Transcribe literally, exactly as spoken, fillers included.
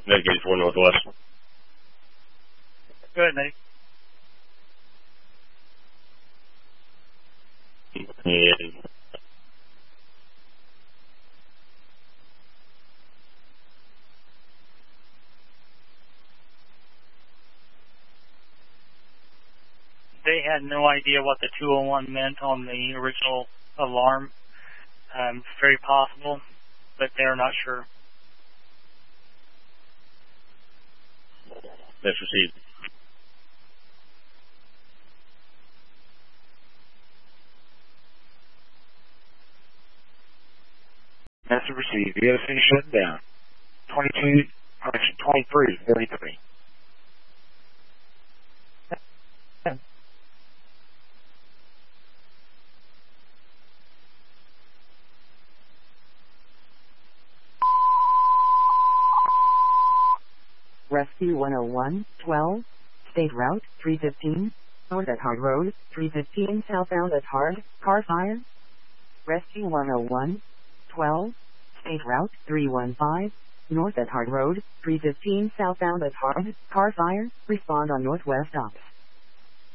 Med eighty-four Northwest. Go ahead, Nate. And they had no idea what the two oh one meant on the original alarm. Um, very possible, but they're not sure. that's received. Message received. V O C shut down. twenty-two, correction, twenty-three, thirty-three. Rescue one oh one, twelve, State Route three fifteen, North at Hard Road, three fifteen southbound at Hard, car fire. Rescue one oh one, twelve, State Route three one five, North at Hard Road, three fifteen southbound at Hard, car fire, respond on Northwest Ops.